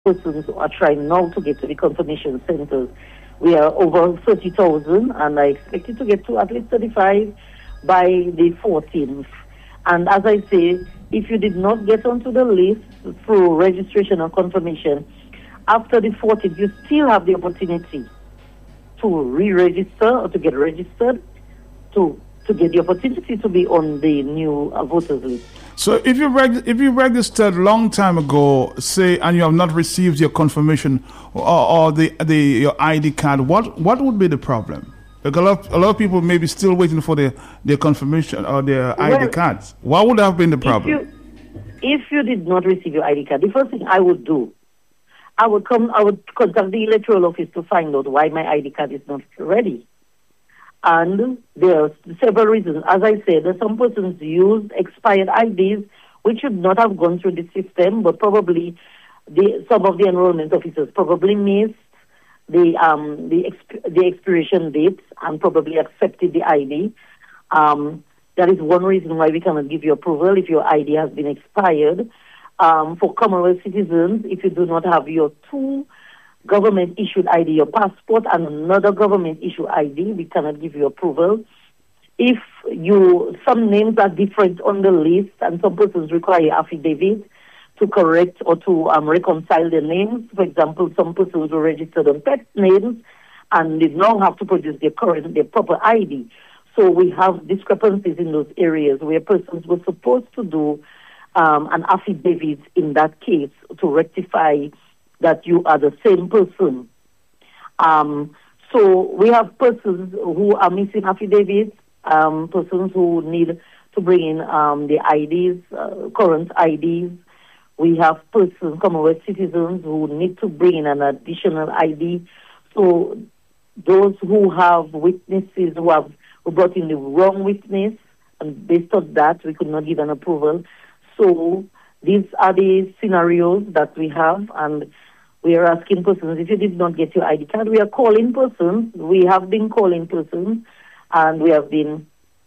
persons who are trying now to get to the confirmation centers. We are over 30,000, and I expect it to get to at least 35 by the 14th. And as I say, if you did not get onto the list through registration or confirmation, after the 14th, you still have the opportunity to re-register or to get registered to get the opportunity to be on the new voters list. So if you registered long time ago, say, and you have not received your confirmation or your ID card, what would be the problem? Because a lot of people may be still waiting for their confirmation or their ID cards. What would have been the problem? If you did not receive your ID card, the first thing I would do, I would contact the electoral office to find out why my ID card is not ready. And there are several reasons. As I said, some persons used expired IDs which should not have gone through the system, but probably some of the enrollment officers probably missed the expiration dates and probably accepted the ID. That is one reason why we cannot give you approval if your ID has been expired. For Commonwealth citizens, if you do not have your two government-issued ID, your passport, and another government-issued ID, we cannot give you approval. If some names are different on the list, and some persons require affidavit to correct or to reconcile their names. For example, some persons were registered on pet names, and they now have to produce their proper ID. So we have discrepancies in those areas where persons were supposed to do an affidavit in that case to rectify that you are the same person. So we have persons who are missing affidavits, persons who need to bring in the IDs, current IDs. We have persons, Commonwealth citizens, who need to bring in an additional ID. So those who have witnesses who brought in the wrong witness, and based on that, we could not give an approval. So these are the scenarios that we have, and we are asking persons, if you did not get your ID card, we are calling persons. We have been calling persons, and we have been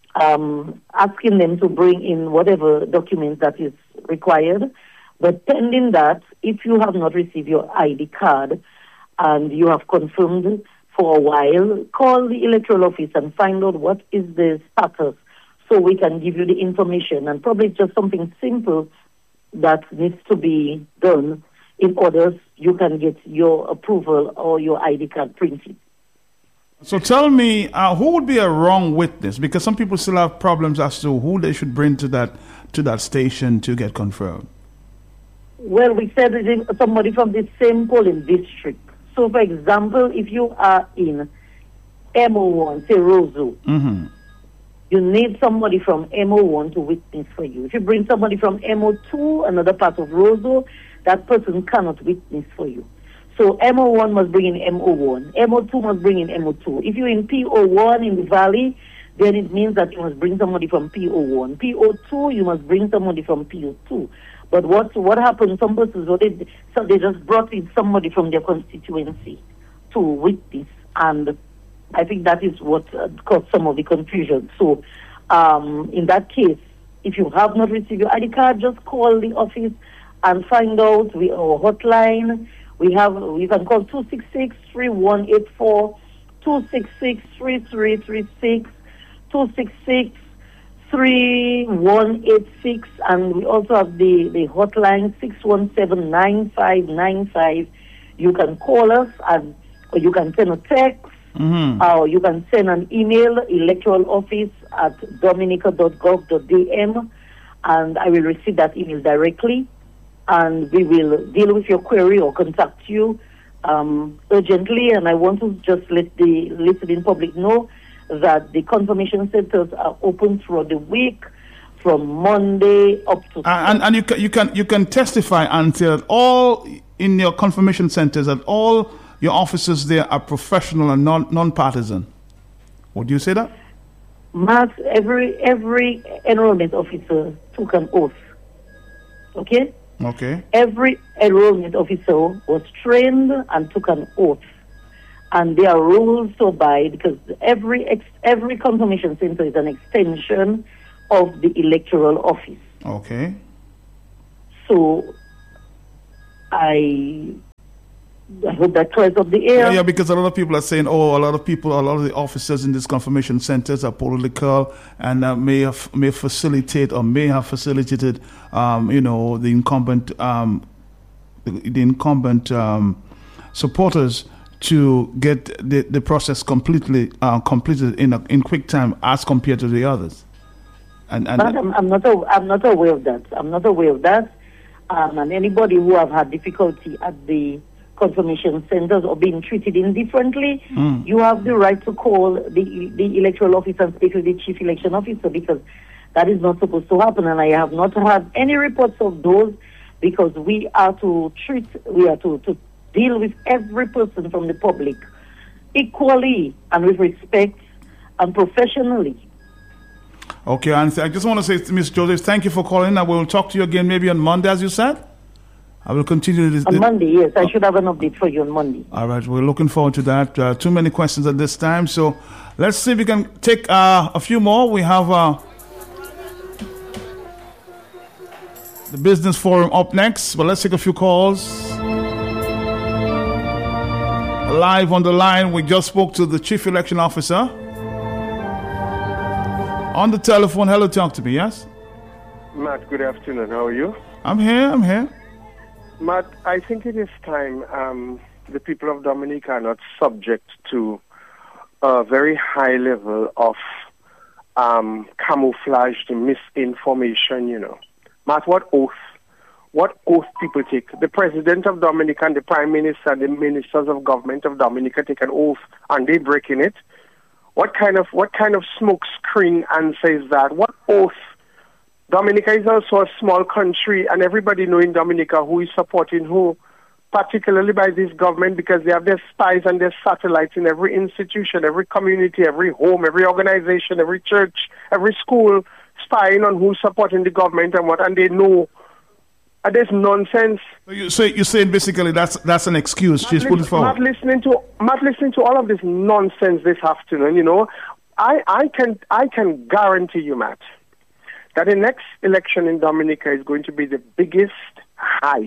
asking them to bring in whatever documents that is required. But pending that, if you have not received your ID card and you have confirmed for a while, call the electoral office and find out what is the status so we can give you the information. And probably just something simple that needs to be done in order you can get your approval or your ID card printed. So tell me, who would be a wrong witness? Because some people still have problems as to who they should bring to that station to get confirmed. Well, we said it is somebody from the same polling district. So, for example, if you are in MO1, say Roseau, you need somebody from MO1 to witness for you. If you bring somebody from MO2, another part of Roseau, that person cannot witness for you. So MO1 must bring in MO1. MO2 must bring in MO2. If you're in PO1 in the valley, then it means that you must bring somebody from PO1. PO2, you must bring somebody from PO2. But what happened, some persons, they just brought in somebody from their constituency to witness. And I think that is what caused some of the confusion. So in that case, if you have not received your ID card, just call the office and find out. Our hotline, you can call 266-3184, 266-3336, 266-3186, and we also have the hotline 617-9595. You can call us, or you can send a text, or you can send an email, electoraloffice@dominica.gov.dm, and I will receive that email directly, and we will deal with your query or contact you urgently. And I want to just let the listening public know that the confirmation centers are open throughout the week, from Monday up to and you can testify until all in your confirmation centers that all your officers there are professional and non-partisan. Would you say that? Max, every enrollment officer took an oath. Okay. Every enrollment officer was trained and took an oath. And there are rules to abide, because every confirmation center is an extension of the electoral office. Okay. So I hope that clears up the air. Yeah, because a lot of people are saying, a lot of the officers in these confirmation centers are political and may have facilitated, the incumbent supporters to get the process completed in quick time as compared to the others. And but I'm not aware of that. I'm not aware of that. And anybody who have had difficulty at the confirmation centers or being treated indifferently, you have the right to call the electoral office and speak with the chief election officer, because that is not supposed to happen. And I have not had any reports of those, because we are to deal with every person from the public equally and with respect and professionally. Okay, and I just want to say to Ms. Joseph, thank you for calling. I will talk to you again maybe on Monday, as you said. I will continue this. On Monday, yes. I should have an update for you on Monday. All right, we're looking forward to that. Too many questions at this time, so let's see if we can take a few more. We have the Business Forum up next, but let's take a few calls. Live on the line, we just spoke to the Chief Election Officer. On the telephone, hello, talk to me, yes? Matt, good afternoon. How are you? I'm here. Matt, I think it is time the people of Dominica are not subject to a very high level of camouflaged misinformation, Matt, what oath people take? The President of Dominica and the Prime Minister and the Ministers of Government of Dominica take an oath and they breaking it. What kind of smoke screen answer is that? What oath? Dominica is also a small country, and everybody knows in Dominica who is supporting who, particularly by this government, because they have their spies and their satellites in every institution, every community, every home, every organization, every church, every school, spying on who's supporting the government and what, and they know. And there's nonsense. You're saying basically that's an excuse. She's putting forward. Not listening to all of this nonsense this afternoon. I can guarantee you, Matt, that the next election in Dominica is going to be the biggest heist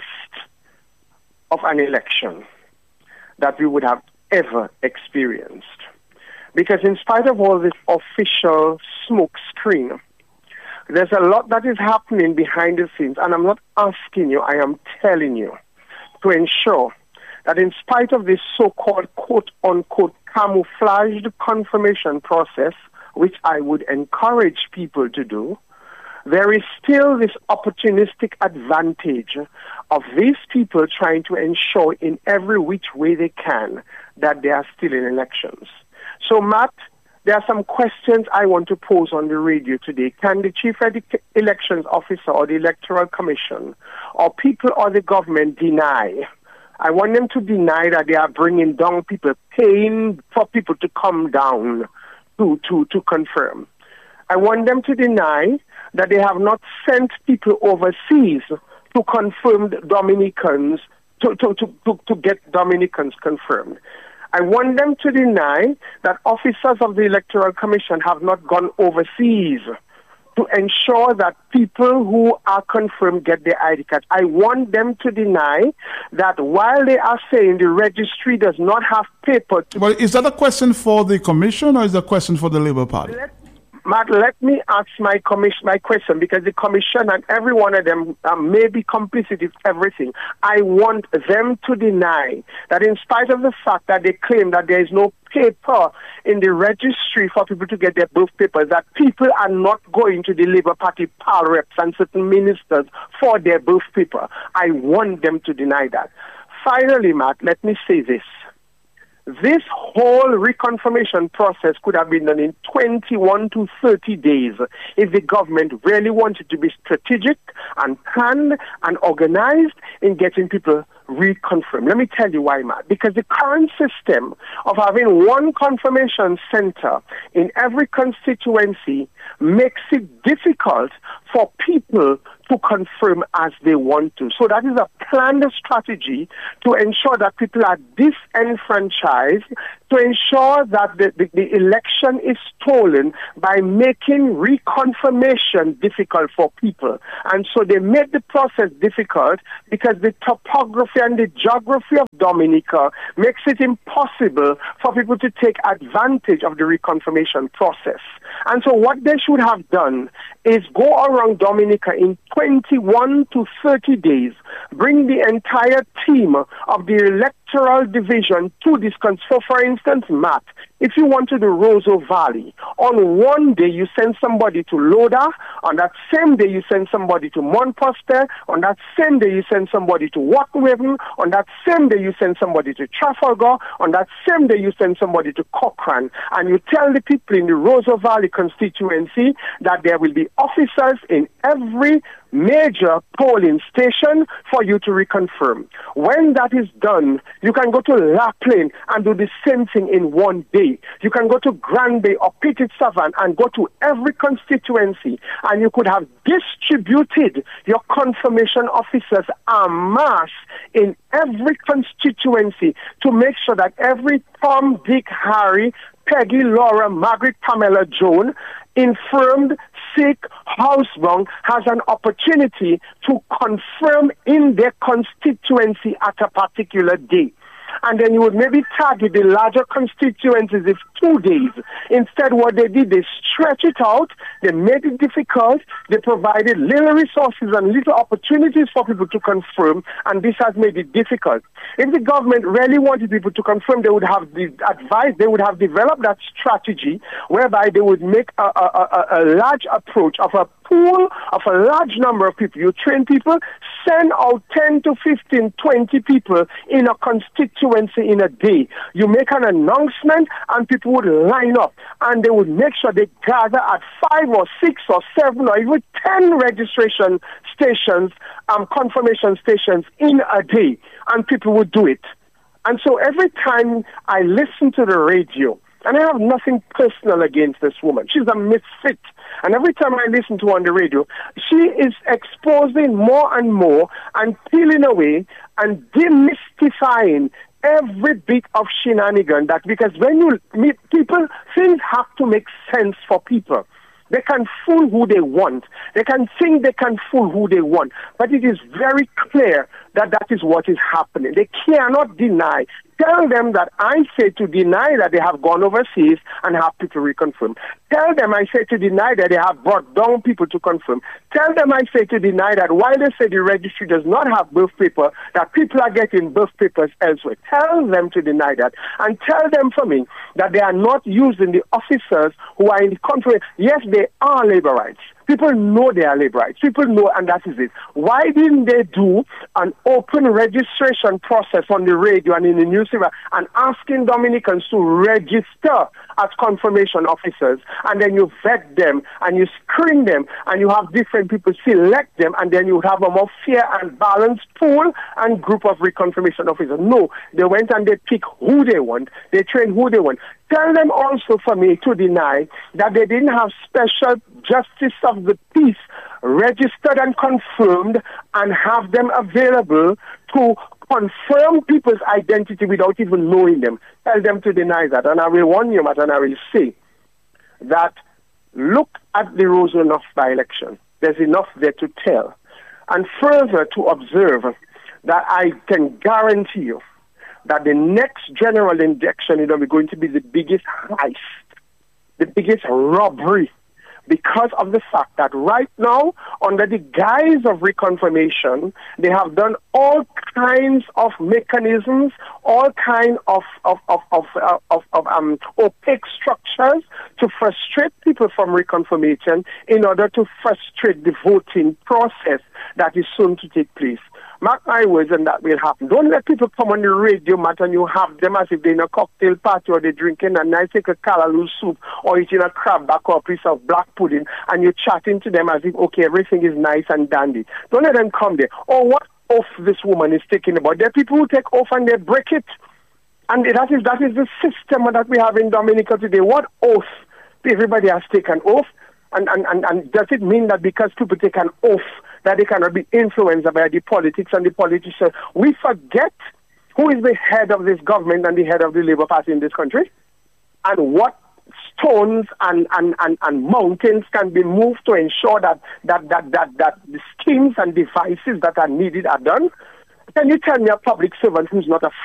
of an election that we would have ever experienced. Because in spite of all this official smoke screen, there's a lot that is happening behind the scenes, and I'm not asking you, I am telling you, to ensure that in spite of this so-called quote-unquote camouflaged confirmation process, which I would encourage people to do, there is still this opportunistic advantage of these people trying to ensure in every which way they can that they are still in elections. So, Matt, there are some questions I want to pose on the radio today. Can the Chief Elections Officer or the Electoral Commission or people or the government deny? I want them to deny that they are bringing down people, paying for people to come down to confirm. I want them to deny that they have not sent people overseas to confirm Dominicans, to get Dominicans confirmed. I want them to deny that officers of the Electoral Commission have not gone overseas to ensure that people who are confirmed get their ID card. I want them to deny that while they are saying the registry does not have paper to... Well, is that a question for the Commission or is that a question for the Labour Party? Matt, let me ask my question, because the Commission and every one of them may be complicit with everything. I want them to deny that in spite of the fact that they claim that there is no paper in the registry for people to get their birth papers, that people are not going to the Labour Party poll reps and certain ministers for their birth paper. I want them to deny that. Finally, Matt, let me say this. This whole reconfirmation process could have been done in 21 to 30 days if the government really wanted to be strategic and planned and organized in getting people reconfirmed. Let me tell you why, Matt. Because the current system of having one confirmation center in every constituency makes it difficult for people to confirm as they want to. So that is a planned strategy to ensure that people are disenfranchised, to ensure that the election is stolen by making reconfirmation difficult for people. And so they made the process difficult because the topography and the geography of Dominica makes it impossible for people to take advantage of the reconfirmation process. And so what they should have done is go around Dominica in 21 to 30 days, bring the entire team of the electoral division to this. So, for instance, Matt, if you want to do Roseau Valley, on one day you send somebody to Loda, on that same day you send somebody to Montposter, on that same day you send somebody to Watton, on that same day you send somebody to Trafalgar, on that same day you send somebody to Cochrane, and you tell the people in the Roseau Valley constituency that there will be officers in every major polling station for you to reconfirm. When that is done, you can go to La Plaine and do the same thing in one day. You can go to Grand Bay or Petit Savan and go to every constituency, and you could have distributed your confirmation officers en masse in every constituency to make sure that every Tom, Dick, Harry, Peggy, Laura, Margaret, Pamela, Joan, infirmed, sick, housebound, has an opportunity to confirm in their constituency at a particular day. And then you would maybe target the larger constituencies if 2 days. Instead, what they did, they stretch it out, they made it difficult, they provided little resources and little opportunities for people to confirm, and this has made it difficult. If the government really wanted people to confirm, they would have they would have developed that strategy whereby they would make a large approach of a pool of a large number of people. You train people, send out 10 to 15, 20 people in a constituency in a day. You make an announcement and people would line up and they would make sure they gather at 5 or 6 or 7 or even 10 registration stations, confirmation stations in a day, and people would do it. And so every time I listen to the radio, and I have nothing personal against this woman, she's a misfit. And every time I listen to her on the radio, she is exposing more and more and peeling away and demystifying every bit of shenanigan. That because when you meet people, things have to make sense for people. They can fool who they want. They can think they can fool who they want. But it is very clear that that is what is happening. They cannot deny. Tell them that I say to deny that they have gone overseas and have people reconfirm. Tell them I say to deny that they have brought down people to confirm. Tell them I say to deny that while they say the registry does not have birth paper, that people are getting birth papers elsewhere. Tell them to deny that. And tell them for me that they are not using the officers who are in the country. Yes, they are labor rights. People know they are labor rights. People know, and that is it. Why didn't they do an open registration process on the radio and in the newspaper and asking Dominicans to register as confirmation officers, and then you vet them and you screen them and you have different people select them, and then you have a more fair and balanced pool and group of reconfirmation officers? No, they went and they pick who they want. They train who they want. Tell them also for me to deny that they didn't have special justice of the peace registered and confirmed and have them available to confirm people's identity without even knowing them. Tell them to deny that. And I will warn you, Matt, and I will say that look at the Roseau North by-election. There's enough there to tell. And further to observe that I can guarantee you that the next general election is going to be the biggest heist, the biggest robbery, because of the fact that right now, under the guise of reconfirmation, they have done all kinds of mechanisms, all kinds of opaque structures to frustrate people from reconfirmation in order to frustrate the voting process that is soon to take place. Mark my words, and that will happen. Don't let people come on the radio, Matt, and you have them as if they're in a cocktail party or they're drinking a nice callaloo soup or eating a crab back or a piece of black pudding, and you're chatting to them as if, okay, everything is nice and dandy. Don't let them come there. Or what oath this woman is taking about. There are people who take oath and they break it. And that is the system that we have in Dominica today. What oath? Everybody has taken oath. And does it mean that because people take an oath that they cannot be influenced by the politics and the politicians? We forget who is the head of this government and the head of the Labour Party in this country, and what stones and mountains can be moved to ensure that the schemes and devices that are needed are done. Can you tell me a public servant who's not a